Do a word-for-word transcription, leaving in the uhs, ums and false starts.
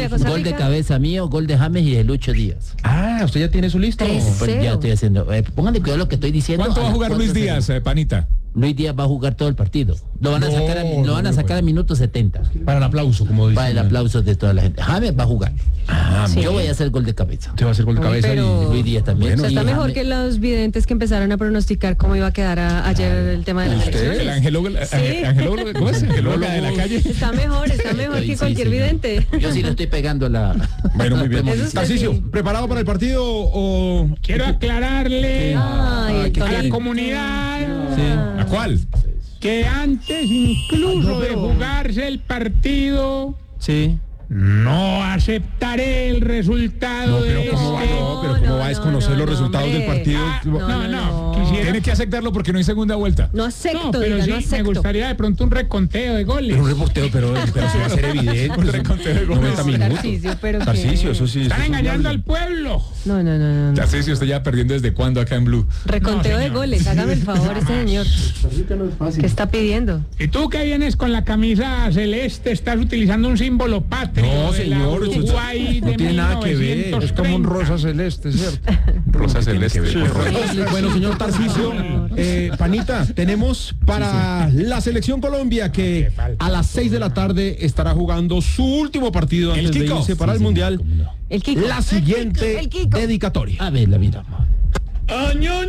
Colombia, Costa Rica. Gol de cabeza mío, gol de James y de Lucho Díaz. Ah, usted ya tiene su listo. Pues ya estoy haciendo. Eh, pónganle cuidado lo que estoy diciendo. ¿Cuánto va a jugar Luis Díaz, eh, Panita? Luis Díaz va a jugar todo el partido. Lo van a No, sacar a, lo van a no, sacar a minuto setenta. Para el aplauso, como dice. Para el aplauso de toda la gente. James va a jugar. Ah, Sí. Yo voy a hacer gol de cabeza. te va a hacer gol de Uy, cabeza pero- y Luis Díaz también. O sea, está Y mejor James- que los videntes que empezaron a pronosticar cómo iba a quedar a- ayer el tema de las ¿Usted? El elecciones. angelólogo, Sí. angelólogo, ¿cómo es? Angelólogo de la calle. Está mejor, está mejor Sí, que sí, cualquier señor. vidente. Yo sí le estoy pegando la. Bueno, muy bien. Eso usted Tarcisio, sí. ¿preparado para el partido o...? Quiero aclararle Ay, el ¿qué a la Tonito. comunidad ¿A cuál? que antes incluso de jugarse el partido Sí. no aceptaré el resultado No, pero de ¿cómo va, este. no, pero ¿cómo va a desconocer los resultados del partido? Ah, no, no, no. quisiera- Tiene que aceptarlo porque no hay segunda vuelta. No acepto, No, pero diga, sí, no me acepto. gustaría de pronto un reconteo de goles. Pero un reporteo, pero, pero eso va a ser evidente. Un reconteo de goles. noventa No, minutos. Tarcisio, pero qué- Tarcisio, eso sí. Están eso es engañando al inviable. pueblo. No, no, no, no. no. Ya sé si usted ya perdiendo desde cuándo acá en Blue. Reconteo No, de señor. goles, hágame el favor, este señor. ¿Qué está pidiendo? Y tú que vienes con la camisa celeste, estás utilizando un símbolo patrio. No, de la señor, eso Uruguay no de tiene nada que ver. Es como un rosa celeste, ¿cierto? rosa celeste. Bueno, señor Tarcisio, eh, Panita, tenemos para la Selección Colombia que a las seis de la tarde estará jugando su último partido El antes de Kiko. irse para el Mundial. El Kiko. La siguiente El Kiko. dedicatoria. A ver, la vida. Año,